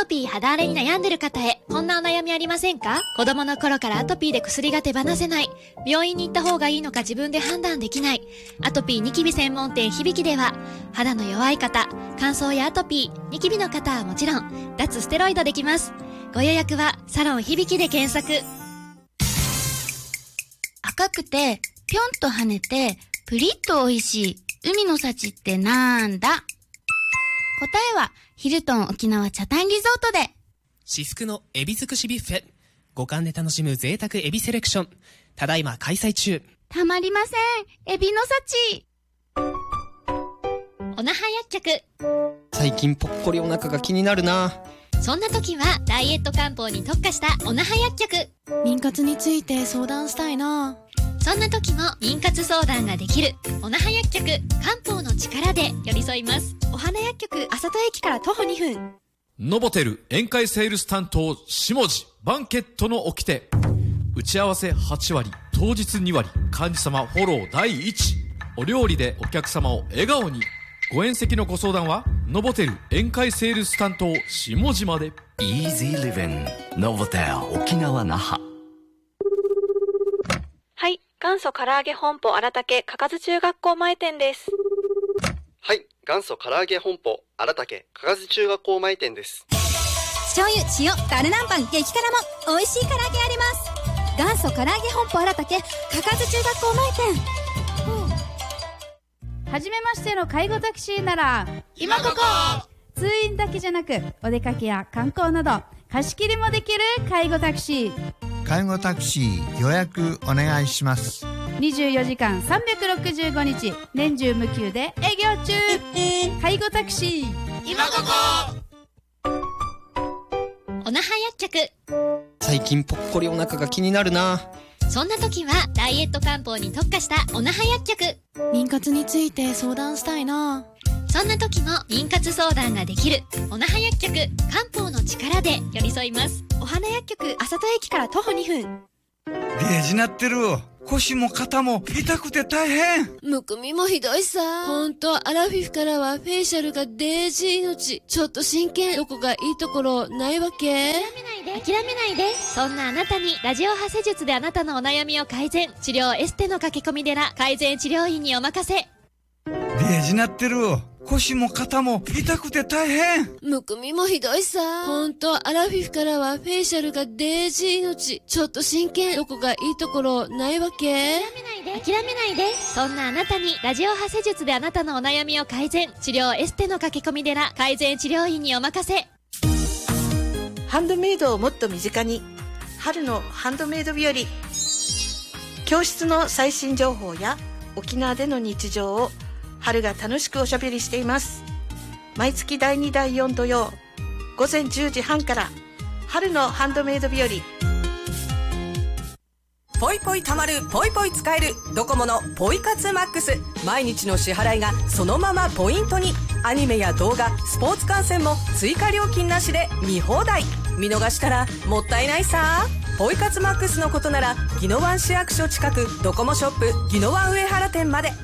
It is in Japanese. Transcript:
トピー肌荒れに悩んでる方へ、こんなお悩みありませんか？子供の頃からアトピーで薬が手放せない。病院に行った方がいいのか自分で判断できない。アトピーニキビ専門店響では、肌の弱い方、乾燥やアトピー、ニキビの方はもちろん、脱ステロイドできます。ご予約はサロン響で検索。 赤くて、ぴょんと跳ねて、プリッと美味しい海の幸ってなんだ？答えはヒルトン沖縄チャタンリゾートで。 至福のエビ尽くしビュッフェ、五感で楽しむ贅沢エビセレクション、ただいま開催中。 たまりません、エビの幸。 おなは薬局。 最近ぽっこりお腹が気になるな。 そんな時はダイエット漢方に特化したおなは薬局。 妊活について相談したいな。 そんな時も妊活相談ができるおなは薬局。漢方の力で寄り添います。 お花薬局、あさと駅から徒歩2分。 ノボテル宴会セールス担当下地バンケットの掟。打ち合わせ8割当日2割、幹事様フォロー第1。お料理でお客様を笑顔に。ご宴席のご相談はノボテル宴会セールス担当下地まで。 Easy Living ノボテル沖縄那覇。 はい、元祖唐揚げ本舗荒竹かかず中学校前店です。 はい、元祖唐揚げ本舗荒竹かかず中学校前店です。 醤油、塩、ダルナンパン、激辛も美味しい唐揚げあります。元祖唐揚げ本舗荒竹かかず中学校前店。 はじめましての介護タクシーなら今ここ。通院だけじゃなくお出かけや観光など貸し切りもできる介護タクシー。 介護タクシー予約お願いします。 24時間365日年中無休で営業中。介護タクシー今ここ。 おなは薬局。 最近ぽっこりお腹が気になるな。 そんな時はダイエット漢方に特化したおなは薬局。 妊活について相談したいな。 そんな時も妊活相談ができるおなは薬局。漢方の力で寄り添います。 お花薬局、あさと駅から徒歩2分。 デージなってる。腰も肩も痛くて大変。 むくみもひどいさ。ほんとアラフィフからはフェイシャルがデージ命。ちょっと真剣。どこがいいところないわけ？ 諦めないで。そんなあなたにラジオ波施術であなたのお悩みを改善。治療エステの駆け込み寺改善治療院にお任せ。 デージなってる。腰も肩も痛くて大変。 むくみもひどいさ。ほんとアラフィフからはフェイシャルがデージ命。ちょっと真剣。どこがいいところないわけ？ 諦めないで。そんなあなたにラジオ波施術であなたのお悩みを改善。治療エステの駆け込み寺改善治療院にお任せ。 ハンドメイドをもっと身近に。春のハンドメイド日和。教室の最新情報や沖縄での日常を春が楽しくおしゃべりしています。毎月第2第4土曜午前10時半から春のハンドメイド日和。 ポイポイたまる、ポイポイ使えるドコモのポイ活マックス。毎日の支払いがそのままポイントに。アニメや動画、スポーツ観戦も追加料金なしで見放題。見逃したらもったいないさ。ポイ活マックスのことなら宜野湾市役所近くドコモショップ宜野湾上原店まで。